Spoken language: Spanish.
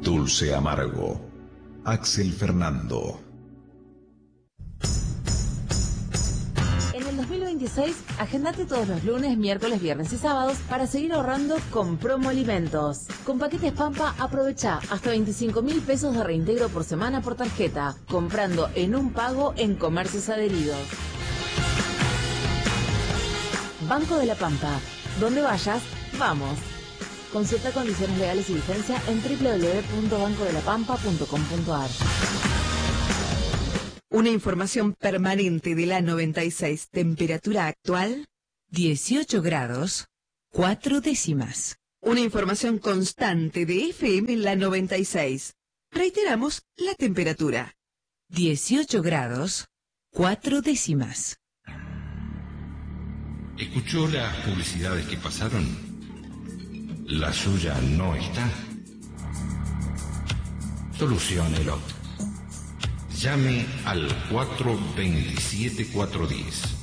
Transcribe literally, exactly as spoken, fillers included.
Dulce Amargo. Axel Fernando. En el dos mil veintiséis, agendate todos los lunes, miércoles, viernes y sábados para seguir ahorrando con Promo Alimentos. Con paquetes Pampa, aprovecha hasta veinticinco mil pesos de reintegro por semana por tarjeta, comprando en un pago en comercios adheridos. Banco de la Pampa. Donde vayas, vamos. Consulta condiciones legales y vigencia en doble u doble u doble u punto banco de la pampa punto com punto a r. Una información permanente de la noventa y seis. Temperatura actual, dieciocho grados, cuatro décimas. Una información constante de F M en la noventa y seis. Reiteramos la temperatura. dieciocho grados, cuatro décimas. ¿Escuchó las publicidades que pasaron? ¿La suya no está? Soluciónelo. Llame al cuatro dos siete cuatro uno cero.